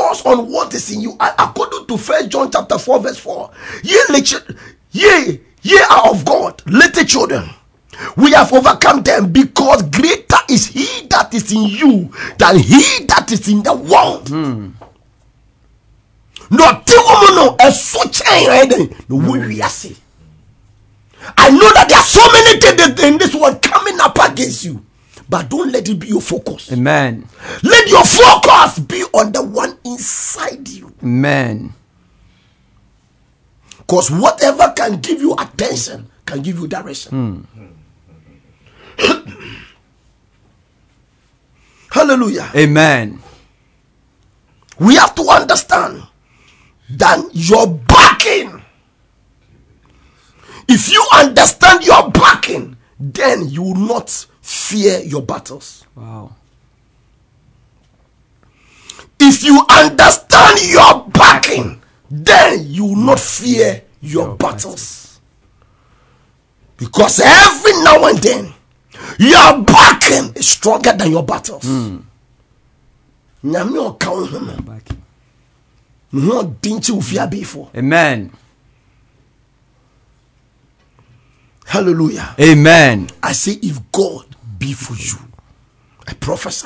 focus on what is in you. According to 1 John chapter 4 verse 4, ye are of God, little children. We have overcome them, because greater is he that is in you than he that is in the world. I know that there are so many things in this world coming up against you, but don't let it be your focus. Amen. Let your focus be on the one inside you. Amen. Because whatever can give you attention can give you direction. Hallelujah. Amen. We have to understand that your backing, if you understand your backing, then you will not fear your battles. Wow. If you understand your backing, then you will not fear your battles. Because every now and then, your backing is stronger than your battles. Amen. Hallelujah. Amen. I say, if God be for you, I prophesy,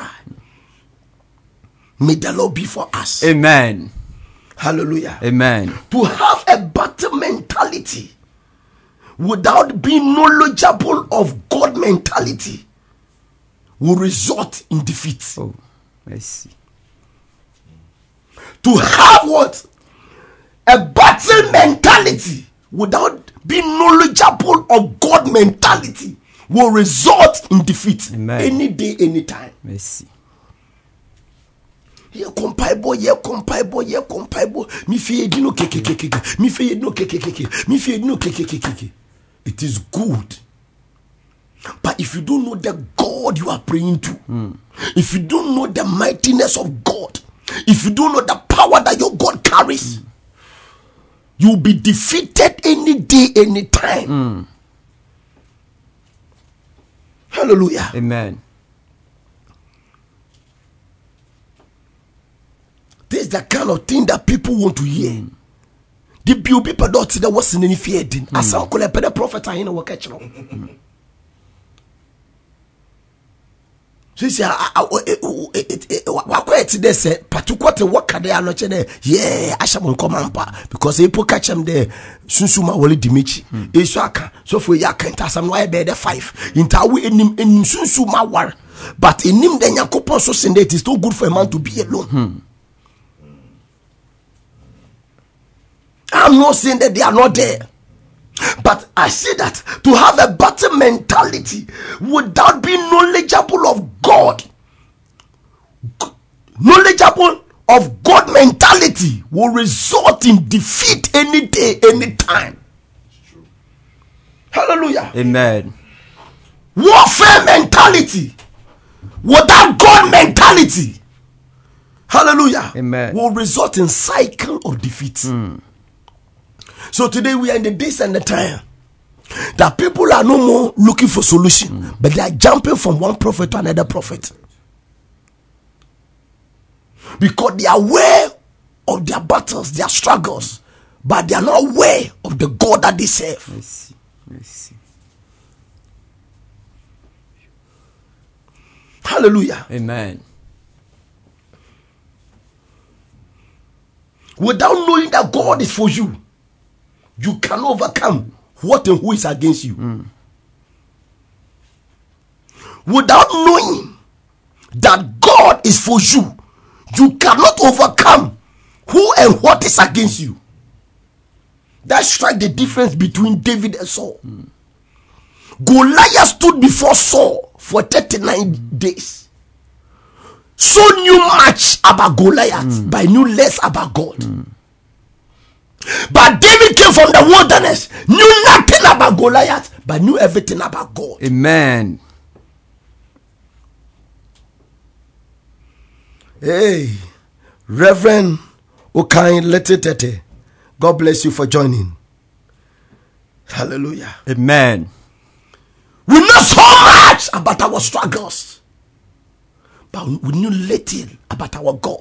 may the Lord be for us. Amen. Hallelujah. Amen. To have a battle mentality without being knowledgeable of God mentality will result in defeat. Oh, I see. To have what? A battle mentality without being knowledgeable of God mentality will result in defeat. Amen. Any day, any time. I see. Ye compaibo. Mi fe no keke. Mi fe no keke. It is good. But if you don't know the God you are praying to, if you don't know the mightiness of God, if you don't know the power that your God carries, you'll be defeated any day, any time. Hallelujah. Amen. This is the kind of thing that people want to hear. The people don't see that what's in any fear. As I call a better prophet, I know what catch you. So you say, what they say, Patukwate work at the anoche, yeah, I shall come ampa because people catch them there. Sunsuma wali dimichi, Isaka, so for Yakanta, some why better 5 in Tawi in Sunsuma war, but in him, then Yakopon so send it is too good for a man to be alone. I'm not saying that they are not there, but I say that to have a battle mentality without being knowledgeable of God, knowledgeable of God mentality will result in defeat any day, any time. Hallelujah. Amen. Warfare mentality without God mentality, hallelujah, amen, will result in cycle of defeat. So today we are in the days and the time that people are no more looking for solution, but they are jumping from one prophet to another prophet because they are aware of their battles, their struggles, but they are not aware of the God that they serve. I see. Hallelujah. Amen. Without knowing that God is for you, you can overcome what and who is against you. Without knowing that God is for you, you cannot overcome who and what is against you. That strikes the difference between David and Saul. Goliath stood before Saul for 39 days. Saul knew much about Goliath, but knew less about God. But David came from the wilderness, knew nothing about Goliath, but knew everything about God. Amen. Hey, Reverend Okai Letete, God bless you for joining. Hallelujah. Amen. We know so much about our struggles, but we knew little about our God.